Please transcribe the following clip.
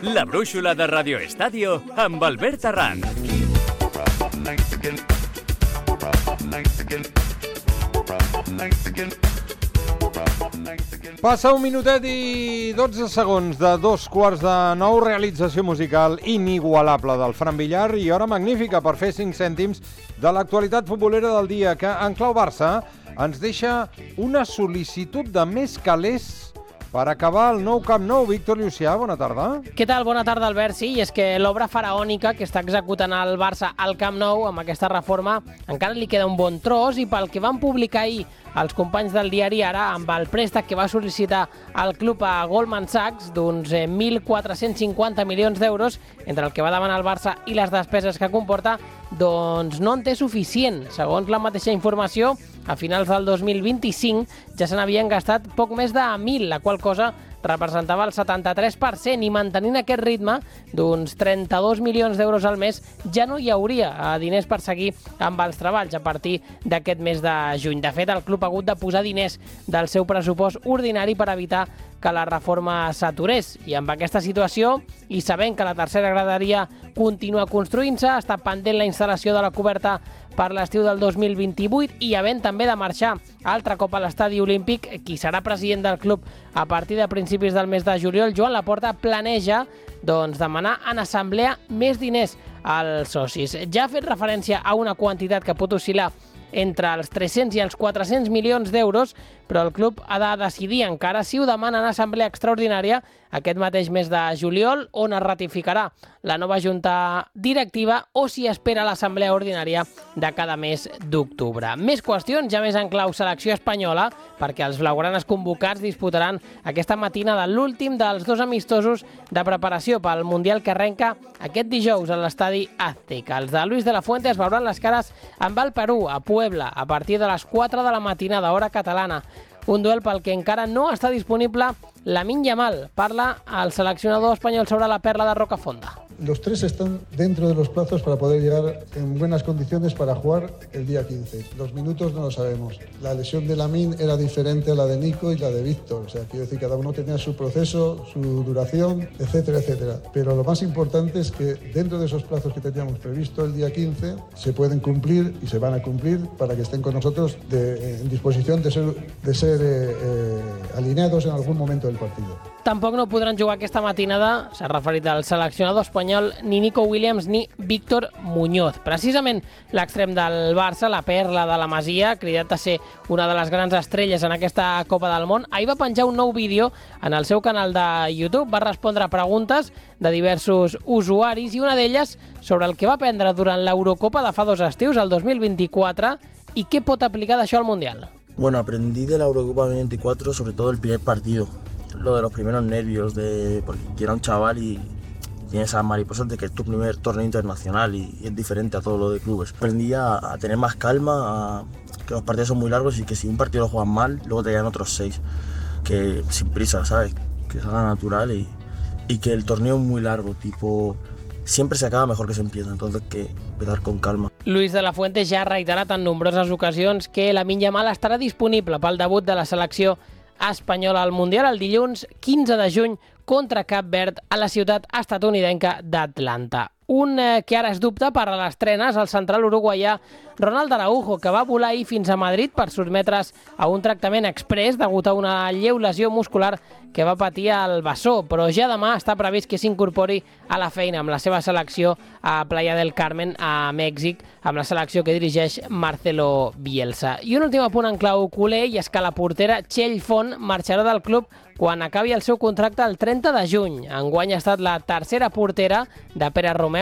La brúixola de Radio Estadio amb Albert Arranz. Passa un minutet i 12 segons de 8:45, realització musical inigualable del Fran Villar i hora magnífica per fer 5 cèntims de l'actualitat futbolera del dia, que en clau Barça ens deixa una sol·licitud de més calés per acabar el nou Camp Nou. Víctor Llucià, bona tarda. Què tal? Bona tarda, Albert. Sí, i és que l'obra faraònica que està executant el Barça al Camp Nou amb aquesta reforma encara li queda un bon tros, i pel que van publicar ahir els companys del diari Ara, amb el préstec que va sol·licitar el club a Goldman Sachs d'uns 1.450 milions d'euros, entre el que va demanar el Barça i les despeses que comporta, doncs no en té suficient. Segons la mateixa informació, a finals del 2025 ja se n'havien gastat poc més de 1.000, la qual cosa representava el 73%, i mantenint aquest ritme d'uns 32 milions d'euros al mes ja no hi hauria diners per seguir amb els treballs a partir d'aquest mes de juny. De fet, el club ha hagut de posar diners del seu pressupost ordinari per evitar que la reforma s'aturés, i amb aquesta situació, i sabent que la tercera graderia continua construint-se, està pendent la instal·lació de la coberta per l'estiu del 2028, i havent també de marxar altre cop a l'estadi olímpic, qui serà president del club a partir de principis del mes de juliol, Joan Laporta, planeja demanar en assemblea més diners als socis. Ja ha fet referència a una quantitat que pot oscil·lar entre els 300 i els 400 milions d'euros, però el club ha de decidir encara si ho demana en assemblea extraordinària aquest mateix mes de juliol, on es ratificarà la nova junta directiva, o si espera l'assemblea ordinària de cada mes d'octubre. Més qüestions, ja més en clau selecció espanyola, perquè els blaugranes convocats disputaran aquesta matinada l'últim dels 2 amistosos de preparació pel Mundial que arrenca aquest dijous a l'estadi Azteca. Els de Luis de la Fuente es veuran les cares amb el Perú, a Puebla, a partir de les 4 de la matinada, hora catalana. Un duel pel que encara no està disponible Lamine Yamal. Parla el seleccionador espanyol sobre la perla de Rocafonda. Los tres están dentro de los plazos para poder llegar en buenas condiciones para jugar el día 15. Los minutos no lo sabemos. La lesión de Lamine era diferente a la de Nico y la de Víctor. O sea, quiero decir, cada uno tenía su proceso, su duración, etcétera, etcétera. Pero lo más importante es que dentro de esos plazos que teníamos previsto el día 15 se pueden cumplir y se van a cumplir para que estén con nosotros en disposición de ser alineados en algún momento del partido. Tampoc no podran jugar aquesta matinada, s'ha referit al seleccionador espanyol, ni Nico Williams ni Víctor Muñoz. Precisament l'extrem del Barça, la perla de la Masia, cridat a ser una de les grans estrelles en aquesta Copa del Món, ahir va penjar un nou vídeo en el seu canal de YouTube, va respondre a preguntes de diversos usuaris, i una d'elles sobre el que va aprendre durant l'Eurocopa de fa 2 estius, el 2024, i què pot aplicar d'això al Mundial. Bueno, aprendí de la Eurocopa 2024 sobre todo el primer partido. Lo de los primeros nervios, porque era un chaval y tienes esas mariposas de que es tu primer torneo internacional y es diferente a todo lo de clubes. Aprendí a tener más calma, que los partidos son muy largos y que si un partido lo juegas mal, luego te quedan otros 6, que sin prisa, ¿sabes? Que salga natural y que el torneo es muy largo, tipo, siempre se acaba mejor que se empieza, entonces que empezar con calma. Luis de la Fuente ja ha reiterat en nombroses ocasions que Lamine Yamal estarà disponible pel debut de la selecció espanyola al Mundial el dilluns 15 de juny contra Cap Verd a la ciutat estatunidenca d'Atlanta. Un que ara es dubta per a l'estrena és el central uruguaià Ronald Araujo, que va volar ahir fins a Madrid per sotmetre's a un tractament exprés degut a una lleu lesió muscular que va patir al bessó, però ja demà està previst que s'incorpori a la feina amb la seva selecció a Playa del Carmen, a Mèxic, amb la selecció que dirigeix Marcelo Bielsa. I un últim apunt en clau culer, i és que la portera Txell Font marxarà del club quan acabi el seu contracte el 30 de juny. Enguany ha estat la tercera portera de Pere Romeu